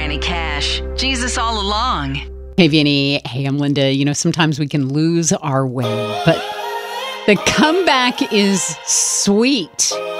Granny Cash. Jesus all along. Hey, Vinny. Hey, I'm Linda. You know, sometimes we can lose our way, but the comeback is sweet.